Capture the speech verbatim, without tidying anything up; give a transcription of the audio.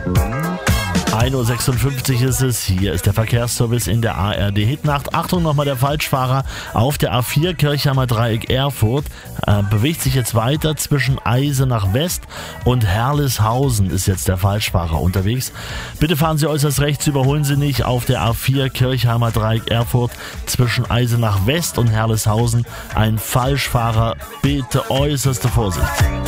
ein Uhr sechsundfünfzig ist es, hier ist der Verkehrsservice in der A R D-Hitnacht. Achtung nochmal, der Falschfahrer auf der A vier Kirchheimer Dreieck Erfurt äh, bewegt sich jetzt weiter zwischen Eisenach West und Herlishausen ist jetzt der Falschfahrer unterwegs. Bitte fahren Sie äußerst rechts, überholen Sie nicht auf der A vier Kirchheimer Dreieck Erfurt zwischen Eisenach West und Herlishausen. Ein Falschfahrer, bitte äußerste Vorsicht.